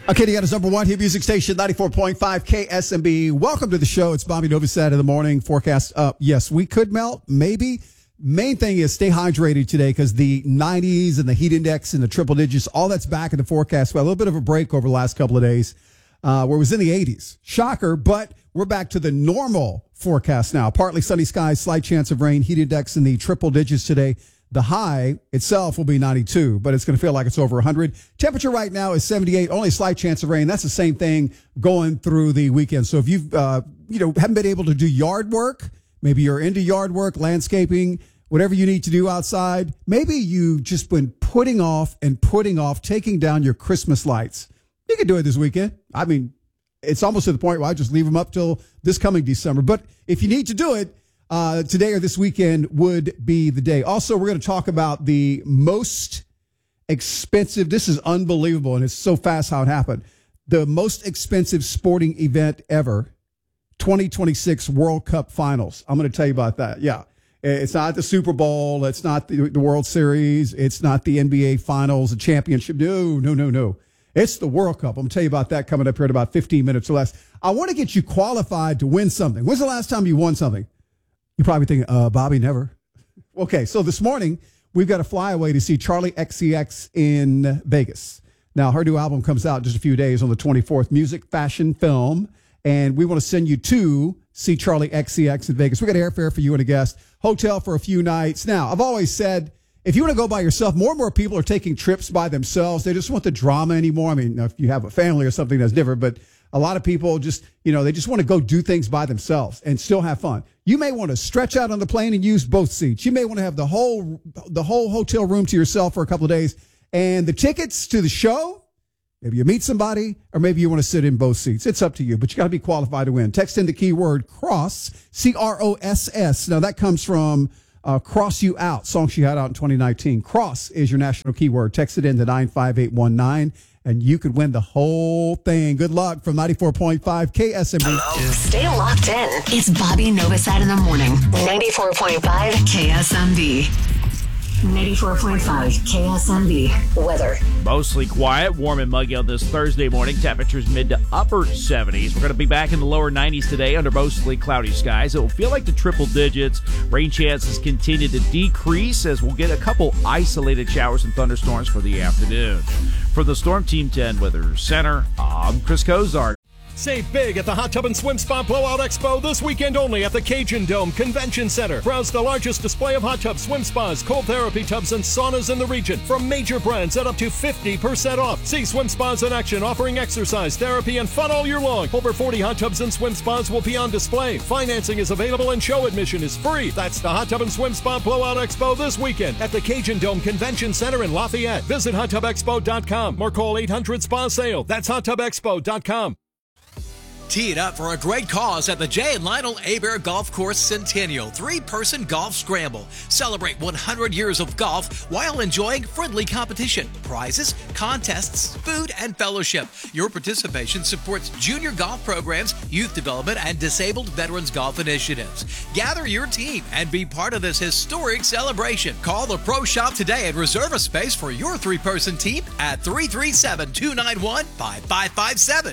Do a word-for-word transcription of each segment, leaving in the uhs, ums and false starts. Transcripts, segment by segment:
Okay, you got his number one hit music station, ninety-four point five K S M B. Welcome to the show. It's Bobby Novosad in the morning. Forecast up. Yes, we could melt, maybe. Main thing is stay hydrated today because the nineties and the heat index and the triple digits, all that's back in the forecast. We had a little bit of a break over the last couple of days uh, where it was in the eighties. Shocker, but we're back to the normal forecast now. Partly sunny skies, slight chance of rain, heat index in the triple digits today. The high itself will be ninety-two, but it's going to feel like it's over one hundred. Temperature right now is seventy-eight, only a slight chance of rain. That's the same thing going through the weekend. So if you've, uh, you know, haven't been able to do yard work, maybe you're into yard work, landscaping, whatever you need to do outside, maybe you've just been putting off and putting off taking down your Christmas lights. You can do it this weekend. I mean, it's almost to the point where I just leave them up till this coming December. But if you need to do it, Uh, today or this weekend would be the day. Also, we're going to talk about the most expensive. This is unbelievable, and it's so fast how it happened. The most expensive sporting event ever, twenty twenty-six World Cup Finals. I'm going to tell you about that. Yeah. It's not the Super Bowl. It's not the, the World Series. It's not the N B A Finals, the championship. No, no, no, no. It's the World Cup. I'm going to tell you about that coming up here in about fifteen minutes or less. I want to get you qualified to win something. When's the last time you won something? You're probably thinking, uh, Bobby, never. Okay, so this morning, we've got a flyaway to see Charli X C X in Vegas. Now, her new album comes out in just a few days on the twenty-fourth, music, fashion, film, and we want to send you to see Charli X C X in Vegas. We got airfare for you and a guest, hotel for a few nights. Now, I've always said, if you want to go by yourself, more and more people are taking trips by themselves. They just want the drama anymore. I mean, if you have a family or something, that's different, but a lot of people just, you know, they just want to go do things by themselves and still have fun. You may want to stretch out on the plane and use both seats. You may want to have the whole the whole hotel room to yourself for a couple of days. And the tickets to the show, maybe you meet somebody, or maybe you want to sit in both seats. It's up to you, but you got to be qualified to win. Text in the keyword CROSS, C R O S S. Now, that comes from uh, Cross You Out, song she had out in twenty nineteen. CROSS is your national keyword. Text it in to nine five eight one nine. And you could win the whole thing. Good luck from ninety-four point five K S M B. Hello. Stay locked in. It's Bobby Novosad in the morning. ninety-four point five K S M B. ninety-four point five K S M B. Weather. Mostly quiet, warm and muggy on this Thursday morning. Temperatures mid to upper seventies. We're going to be back in the lower nineties today under mostly cloudy skies. It will feel like the triple digits. Rain chances continue to decrease as we'll get a couple isolated showers and thunderstorms for the afternoon. For the Storm Team ten Weather Center, I'm Chris Kozart. Save big at the Hot Tub and Swim Spa Blowout Expo this weekend only at the Cajun Dome Convention Center. Browse the largest display of hot tubs, swim spas, cold therapy tubs, and saunas in the region from major brands at up to fifty percent off. See swim spas in action offering exercise, therapy, and fun all year long. Over forty hot tubs and swim spas will be on display. Financing is available and show admission is free. That's the Hot Tub and Swim Spa Blowout Expo this weekend at the Cajun Dome Convention Center in Lafayette. Visit hot tub expo dot com or call eight hundred SPA SALE. That's hot tub expo dot com. Tee it up for a great cause at the Jay and Lionel Hebert Golf Course Centennial three-person golf scramble. Celebrate one hundred years of golf while enjoying friendly competition, prizes, contests, food, and fellowship. Your participation supports junior golf programs, youth development, and disabled veterans golf initiatives. Gather your team and be part of this historic celebration. Call the Pro Shop today and reserve a space for your three-person team at three three seven, two nine one, five five five seven.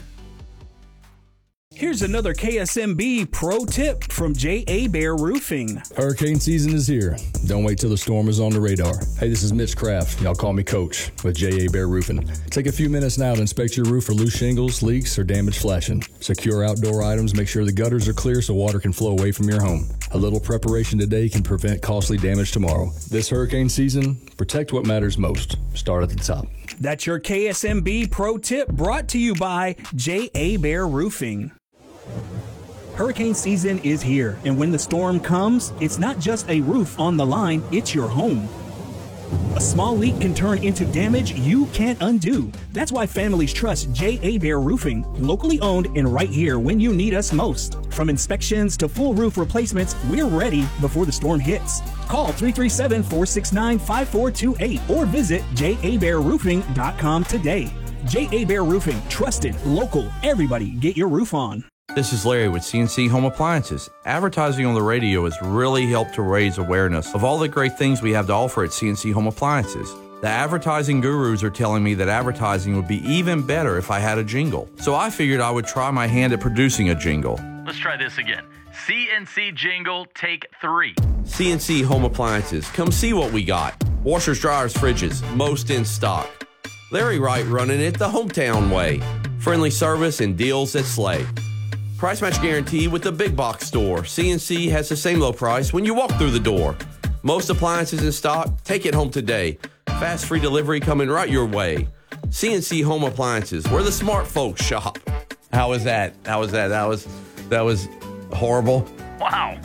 Here's another K S M B pro tip from J. Hebert Roofing. Hurricane season is here. Don't wait till the storm is on the radar. Hey, this is Mitch Kraft. Y'all call me Coach with J. Hebert Roofing. Take a few minutes now to inspect your roof for loose shingles, leaks, or damaged flashing. Secure outdoor items. Make sure the gutters are clear so water can flow away from your home. A little preparation today can prevent costly damage tomorrow. This hurricane season, protect what matters most. Start at the top. That's your K S M B pro tip brought to you by J. Hebert Roofing. Hurricane season is here, and when the storm comes, it's not just a roof on the line, it's your home. A small leak can turn into damage you can't undo. That's why families trust J. Hebert Roofing, locally owned and right here when you need us most. From inspections to full roof replacements, we're ready before the storm hits. Call three three seven, four six nine, five four two eight or visit j hebert roofing dot com today. J. Hebert Roofing, trusted, local, everybody get your roof on. This is Larry with C N C Home Appliances. Advertising on the radio has really helped to raise awareness of all the great things we have to offer at C N C Home Appliances. The advertising gurus are telling me that advertising would be even better if I had a jingle. So I figured I would try my hand at producing a jingle. Let's try this again. C N C jingle, take three. C N C Home Appliances. Come see what we got. Washers, dryers, fridges, most in stock. Larry Wright running it the hometown way. Friendly service and deals that slay. Price match guarantee with the big box store. C N C has the same low price when you walk through the door. Most appliances in stock. Take it home today. Fast free delivery coming right your way. C N C Home Appliances, where the smart folks shop. How was that? How was that? That was that was horrible. Wow.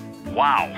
Wow.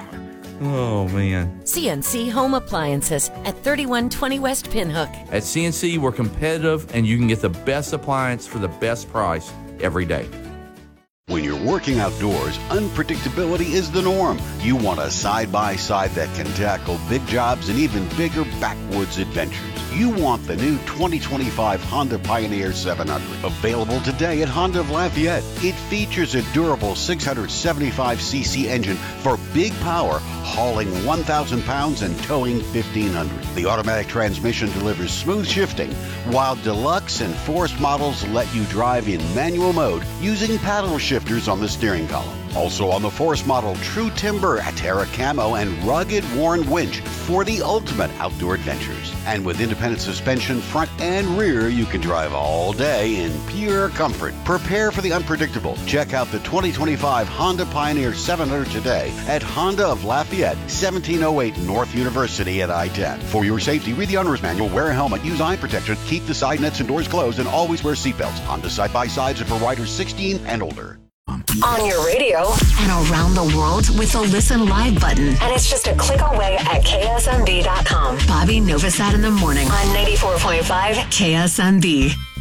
Oh, man. C N C Home Appliances at thirty-one twenty West Pinhook. At C N C, we're competitive, and you can get the best appliance for the best price every day. When you're working outdoors, unpredictability is the norm. You want a side-by-side that can tackle big jobs and even bigger backwoods adventures. You want the new twenty twenty-five Honda Pioneer seven hundred. Available today at Honda of Lafayette. It features a durable six hundred seventy-five c c engine for big power, hauling one thousand pounds and towing fifteen hundred. The automatic transmission delivers smooth shifting, while Deluxe and Forest models let you drive in manual mode using paddle shifters on the steering column. Also on the Forest model, true timber, Atera camo, and rugged worn winch for the ultimate outdoor adventures. And with independent suspension, front and rear, you can drive all day in pure comfort. Prepare for the unpredictable. Check out the twenty twenty-five Honda Pioneer seven hundred today at Honda of Lafayette, seventeen oh eight North University at I ten. For your safety, read the owner's manual, wear a helmet, use eye protection, keep the side nets and doors closed, and always wear seatbelts. Honda side-by-sides are for riders sixteen and older. On your radio and around the world with the Listen Live button. And it's just a click away at K S M B dot com. Bobby Novosad in the morning on ninety-four point five K S M B.